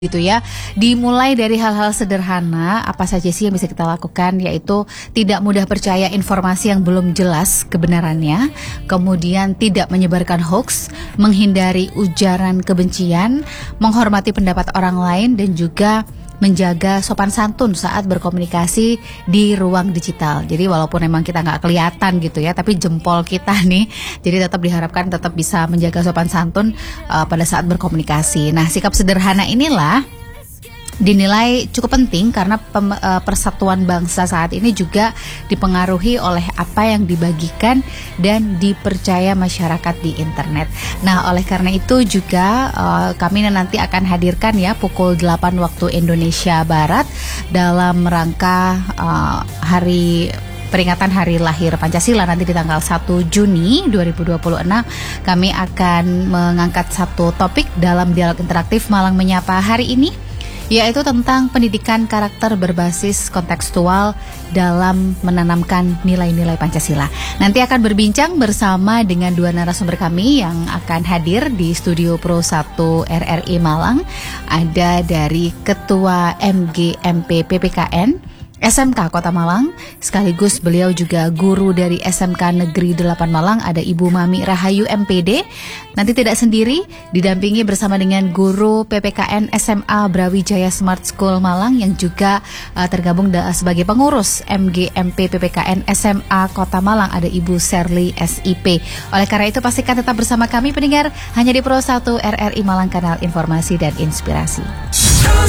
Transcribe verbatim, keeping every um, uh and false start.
gitu ya. Dimulai dari hal-hal sederhana, apa saja sih yang bisa kita lakukan, yaitu tidak mudah percaya informasi yang belum jelas kebenarannya, kemudian tidak menyebarkan hoax, menghindari ujaran kebencian, menghormati pendapat orang lain, dan juga menjaga sopan santun saat berkomunikasi di ruang digital. Jadi walaupun memang kita nggak kelihatan gitu ya, tapi jempol kita nih, jadi tetap diharapkan tetap bisa menjaga sopan santun uh, pada saat berkomunikasi. Nah, sikap sederhana inilah dinilai cukup penting karena pem, uh, persatuan bangsa saat ini juga dipengaruhi oleh apa yang dibagikan dan dipercaya masyarakat di internet. Nah, oleh karena itu juga uh, kami nanti akan hadirkan ya pukul delapan waktu Indonesia Barat dalam rangka uh, hari peringatan hari lahir Pancasila nanti di tanggal satu Juni dua ribu dua puluh enam. Kami akan mengangkat satu topik dalam dialog interaktif Malang Menyapa hari ini, yaitu tentang pendidikan karakter berbasis kontekstual dalam menanamkan nilai-nilai Pancasila. Nanti akan berbincang bersama dengan dua narasumber kami yang akan hadir di Studio Pro satu R R I Malang. Ada dari Ketua M G M P P P K N S M K Kota Malang, sekaligus beliau juga guru dari S M K Negeri delapan Malang, ada Ibu Mami Rahayu M P D. Nanti tidak sendiri, didampingi bersama dengan guru P P K N S M A Brawijaya Smart School Malang yang juga uh, tergabung da- sebagai pengurus M G M P P P K N S M A Kota Malang, ada Ibu Serly S I P. Oleh karena itu pastikan tetap bersama kami pendengar hanya di Pro satu R R I Malang, kanal informasi dan inspirasi.